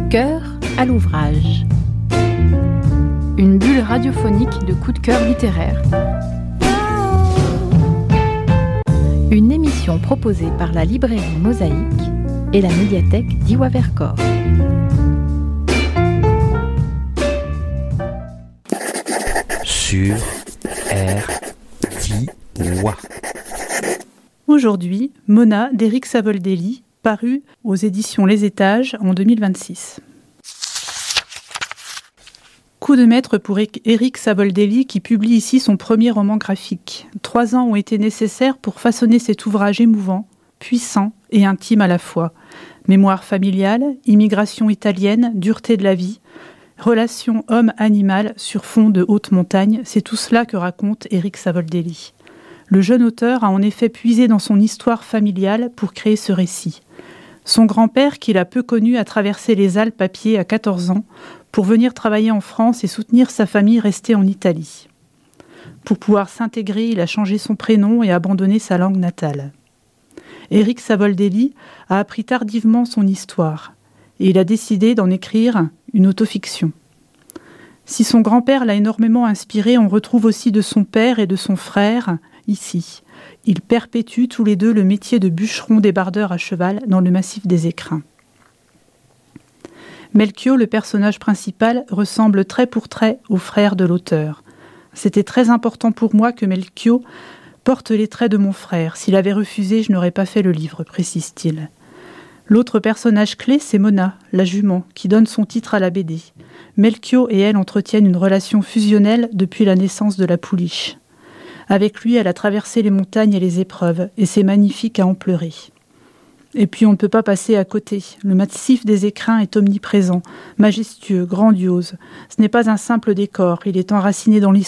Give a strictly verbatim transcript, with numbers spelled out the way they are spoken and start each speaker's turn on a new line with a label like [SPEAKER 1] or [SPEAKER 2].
[SPEAKER 1] Cœur à l'ouvrage. Une bulle radiophonique de coups de cœur littéraire. Une émission proposée par la librairie Mosaïque et la médiathèque d'Iwa Vercors.
[SPEAKER 2] Sur R T W A.
[SPEAKER 3] Aujourd'hui, Mona d'Éric Savoldelli, paru aux éditions Les Étages en deux mille vingt-six. Coup de maître pour Éric Savoldelli qui publie ici son premier roman graphique. Trois ans ont été nécessaires pour façonner cet ouvrage émouvant, puissant et intime à la fois. Mémoire familiale, immigration italienne, dureté de la vie, relation homme-animal sur fond de haute montagne, c'est tout cela que raconte Éric Savoldelli. Le jeune auteur a en effet puisé dans son histoire familiale pour créer ce récit. Son grand-père, qu'il a peu connu, a traversé les Alpes à pied à quatorze ans pour venir travailler en France et soutenir sa famille restée en Italie. Pour pouvoir s'intégrer, il a changé son prénom et abandonné sa langue natale. Éric Savoldelli a appris tardivement son histoire et il a décidé d'en écrire une autofiction. Si son grand-père l'a énormément inspiré, on retrouve aussi de son père et de son frère ici. Ils perpétuent tous les deux le métier de bûcheron débardeur à cheval dans le massif des Écrins. Melchior, le personnage principal, ressemble trait pour trait au frère de l'auteur. C'était très important pour moi que Melchior porte les traits de mon frère. S'il avait refusé, je n'aurais pas fait le livre, précise-t-il. L'autre personnage clé, c'est Mona, la jument, qui donne son titre à la B D. Melchior et elle entretiennent une relation fusionnelle depuis la naissance de la pouliche. Avec lui, elle a traversé les montagnes et les épreuves, et c'est magnifique à en pleurer. Et puis on ne peut pas passer à côté. Le massif des Écrins est omniprésent, majestueux, grandiose. Ce n'est pas un simple décor, il est enraciné dans l'histoire.